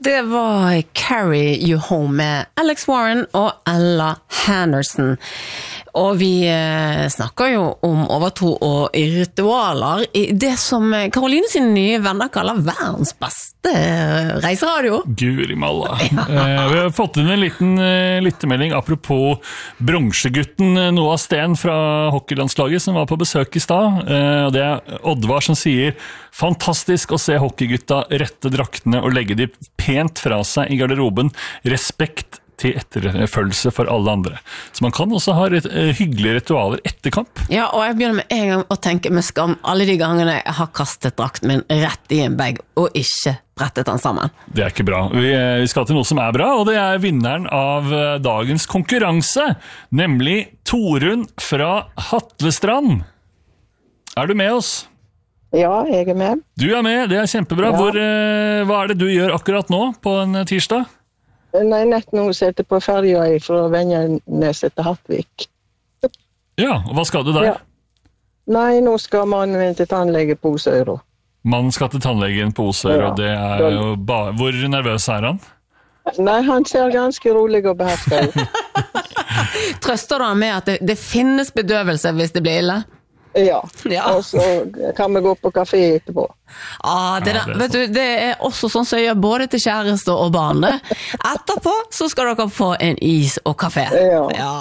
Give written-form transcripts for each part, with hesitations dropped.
Det var Carry You Home med Alex Warren og Ella Henderson. Og vi snakker jo om overtro og ritualer i det som Karoline sine nye venner kaller verdens beste reiseradio. Guri malla. Ja. Vi har fått inn en liten lyttemelding apropos bronsegutten Noah Sten fra hockeylandslaget som var på besøk i stad. Og det Oddvar som sier fantastisk å se hockeygutta rette draktene og legge de pent fra seg i garderoben. Respekt til etterfølgelse for alle andre. Så man kan også ha hyggelige ritualer etter kamp. Ja, og jeg begynner med en gang å tenke med skam alle de gangene jeg har kastet drakten min rett i en bag og ikke brettet den sammen. Det ikke bra. Vi skal til noe som bra, og det vinneren av dagens konkurranse, nemlig Torunn fra Hatlestrand. Du med oss? Ja, jeg med. Du med, det kjempebra. Ja. Hva det du gjør akkurat nå på en tirsdag? Nei, nett nå setter på ferja fra Venjaneset til Hattvik. Ja, og hva skal du der? Ja. Nei, nå skal mannen min til tannlege på Osøyra. Mannen skal til tannlegen på Osøyra, og det jo bare... Hvor nervøs han? Nei, han ser ganske rolig og behersket ut. Trøster du han med at det finnes bedøvelse hvis det blir ille? Ja, og så kan vi gå på kafé etterpå. Vet du, det også sånn som jeg gjør både til kjæreste og barn. Etterpå så skal dere få en is og kafé. Ja,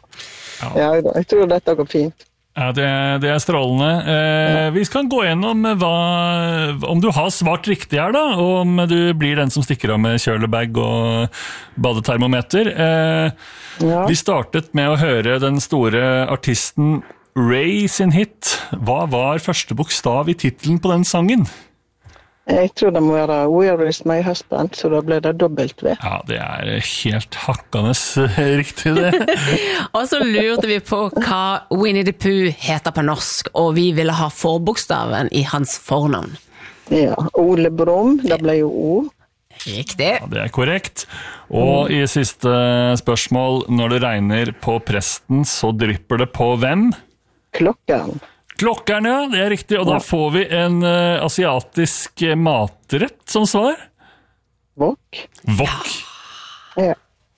jeg tror dette går fint. Ja, det strålende. Vi skal gå gjennom om du har svart riktig her da, og om du blir den som stikker av med kjølebag og badetermometer. Vi startet med å høre den store artisten Ray sin hit. Hva var første bokstav i titelen på den sangen? Jeg tror det må være Where is my husband, så da ble det dobbelt V. Ja, det helt hakkende riktig det. Og så lurte vi på hva Winnie the Pooh heter på norsk, og vi ville ha forbokstaven i hans fornavn. Ja, Ole Brumm, det ble jo O. Riktig. Ja, det korrekt. Og i siste spørsmål, når det regner på presten, så drypper det på hvem? Klokkeren. Klokkeren, ja, det riktig. Og da får vi en asiatisk matrett som svar. Wok. Wok. Ja.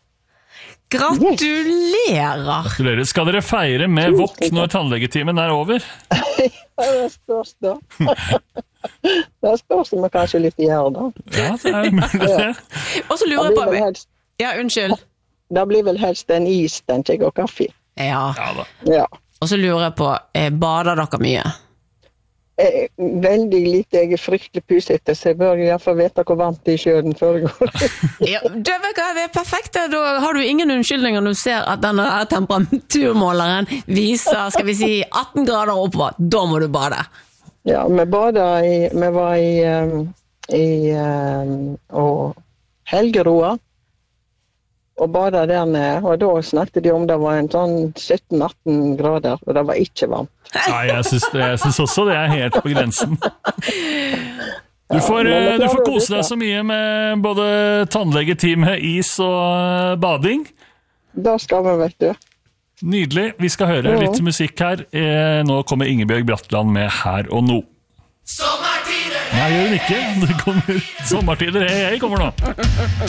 Gratulerer! Gratulerer. Skal dere feire med wok når tannlegetimen over? Ja, det spørs da. Det spørs om jeg kanskje litt gjør da. Ja, det mulig det. Og så lurer jeg på... Ja, unnskyld. Det blir vel helst en is, tenker jeg, og kaffe. Ja da. Ja. Og så lurer jeg på, bader dere mye? Veldig lite, jeg fryktelig pusete, så jeg bør i hvert fall vite hvor varmt det i sjøen foregår. Ja, det er perfekt, da har du ingen unnskyldninger når du ser at denne temperaturmåleren viser, skal vi si, 18 grader oppover, da må du bade. Ja, vi var i Helgeroa, og badet der nede, og da snakket de om det var en sånn 17-18 grader, og det var ikke varmt. Nei, jeg synes også det helt på grensen. Du får kose deg så mye med både tannlegetime, is og bading. Da skal vi, vet du. Nydelig. Vi skal høre litt musikk her. Nå kommer Ingebjørg Bratland med Her og Nå. Sommertider, hei! Nei, gjør den ikke. Det kommer sommertider, hei, kommer nå.